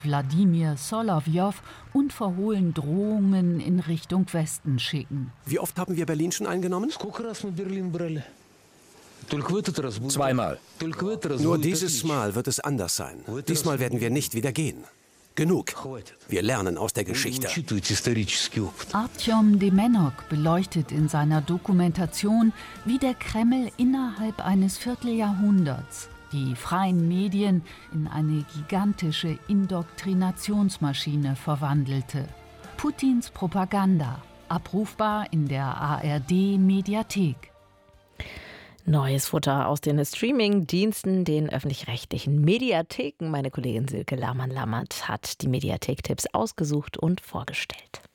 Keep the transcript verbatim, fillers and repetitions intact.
Wladimir Solowjow unverhohlen Drohungen in Richtung Westen schicken. Wie oft haben wir Berlin schon eingenommen? Zweimal. Nur dieses Mal wird es anders sein. Diesmal werden wir nicht wieder gehen. Genug. Wir lernen aus der Geschichte. Artjom Demenok beleuchtet in seiner Dokumentation, wie der Kreml innerhalb eines Vierteljahrhunderts die freien Medien in eine gigantische Indoktrinationsmaschine verwandelte. Putins Propaganda, abrufbar in der A R D-Mediathek. Neues Futter aus den Streaming-Diensten, den öffentlich-rechtlichen Mediatheken. Meine Kollegin Silke Lahmann-Lammert hat die Mediathek-Tipps ausgesucht und vorgestellt.